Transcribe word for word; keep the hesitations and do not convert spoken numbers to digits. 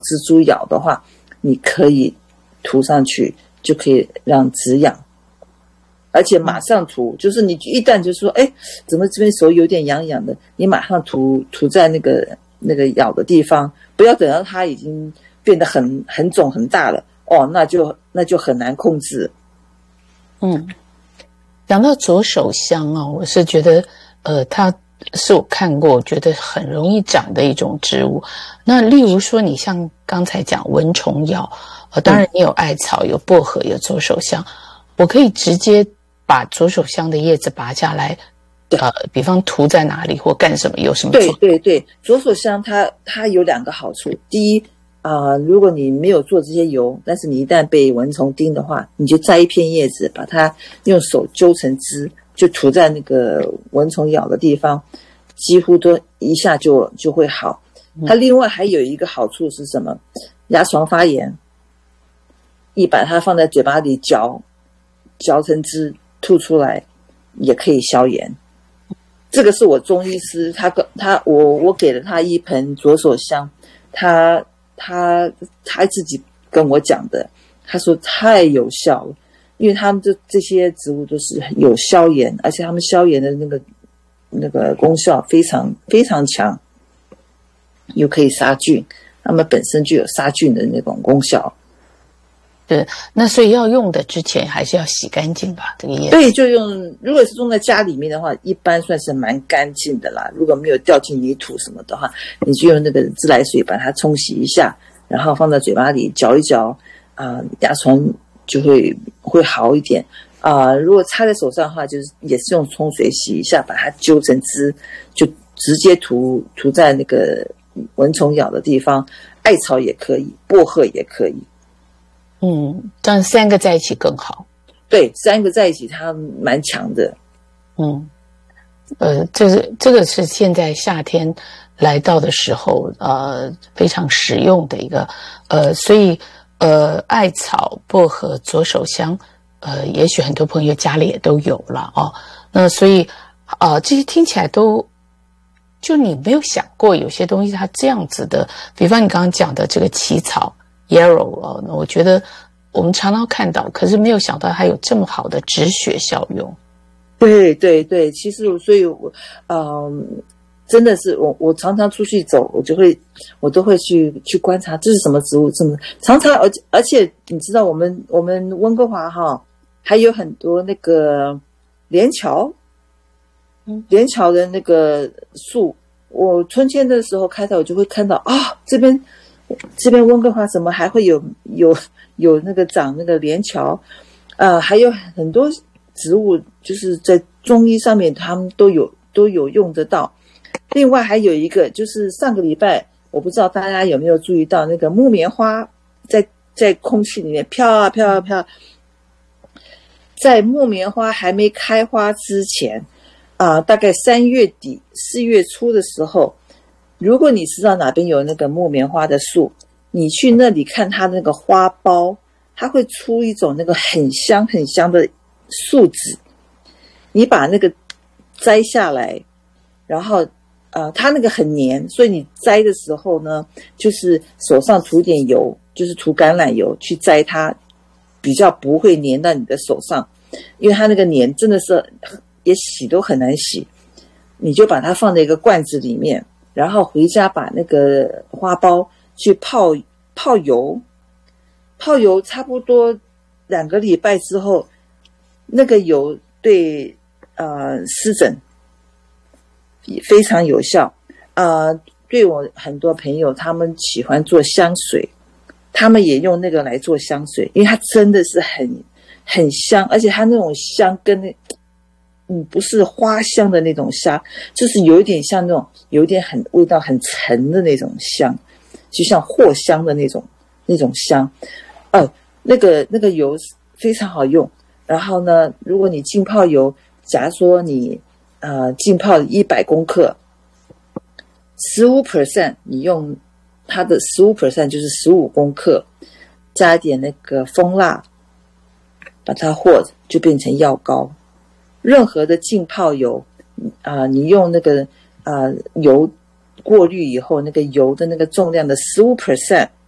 蜘蛛咬的话，你可以涂上去，就可以让止痒。而且马上涂，就是你一旦就说，哎，怎么这边手有点痒痒的，你马上涂涂在那个那个咬的地方，不要等到它已经变得很很肿很大了，哦，那就那就很难控制。 嗯，讲到左手香啊，我是觉得，呃，它是我看过，我觉得很容易长的一种植物。那例如说，你像刚才讲蚊虫咬，呃，当然你有艾草、有薄荷、有左手香，我可以直接把左手香的叶子拔下来，呃，比方涂在哪里或干什么，有什么？ 对对对，左手香它它有两个好处。第一啊、呃，如果你没有做这些油，但是你一旦被蚊虫叮的话，你就摘一片叶子，把它用手揪成枝，就涂在那个蚊虫咬的地方，几乎都一下就就会好。它另外还有一个好处是什么？牙床发炎，你把它放在嘴巴里嚼，嚼成汁吐出来，也可以消炎。这个是我中医师，他他我我给了他一盆左手香，他他他自己跟我讲的，他说太有效了，因为他们这这些植物都是有消炎，而且他们消炎的那个那个功效非常非常强，又可以杀菌，它们本身就有杀菌的那种功效。 对，那所以要用的之前还是要洗干净吧，这个叶子。 对，就用，如果是种在家里面的话，一般算是蛮干净的啦。如果没有掉进泥土什么的话，你就用那个自来水把它冲洗一下，然后放在嘴巴里嚼一嚼，啊、呃，牙床就会会好一点。啊、呃，如果擦在手上的话，就是也是用冲水洗一下，把它揪成汁，就直接涂涂在那个蚊虫咬的地方。艾草也可以，薄荷也可以。 嗯，这样三个在一起更好。 对，三个在一起，它蛮强的。 嗯，呃，这是这个是现在夏天来到的时候，呃，非常实用的一个，呃，所以呃，艾草、薄荷、左手香，呃，也许很多朋友家里也都有了哦。那所以啊、呃，这些听起来都，就你没有想过有些东西它这样子的，比方你刚刚讲的这个起草。Yarrow 哦，我觉得我们常常看到，可是没有想到它有这么好的止血效用。 对对对，其实所以我，嗯，真的是我我常常出去走，我就会我都会去去观察这是什么植物，这么常常而而且你知道我们我们温哥华哈还有很多那个连桥，连桥的那个树，我春天的时候开到我就会看到啊这边。这边温哥华怎么还会有有有那个长那个连桥，呃，还有很多植物，就是在中医上面他们都有都有用得到。另外还有一个就是上个礼拜，我不知道大家有没有注意到那个木棉花在在空气里面飘啊飘啊飘。在木棉花还没开花之前，啊、呃，大概三月底四月初的时候。如果你知道哪边有那个木棉花的树，你去那里看它那个花苞，它会出一种那个很香很香的树脂。你把那个摘下来，然后呃，它那个很黏，所以你摘的时候呢，就是手上涂点油，就是涂橄榄油去摘它，比较不会黏到你的手上，因为它那个黏真的是也洗都很难洗。你就把它放在一个罐子里面。然后回家把那个花苞去泡泡油，泡油差不多两个礼拜之后，那个油对呃湿疹也非常有效。呃，对我很多朋友他们喜欢做香水，他们也用那个来做香水，因为它真的是很很香，而且它那种香跟那。嗯，不是花香的那种香，就是有一点像那种有一点很味道很沉的那种香，就像藿香的那种那种香。呃，那个那个油非常好用。然后呢，如果你浸泡油，假如说你呃浸泡一百公克， 百分之十五 你用它的 百分之十五 就是十五公克，加一点那个蜂蜡，把它和就变成药膏。任何的浸泡油啊、呃，你用那个啊、呃、油过滤以后，那个油的那个重量的 百分之十五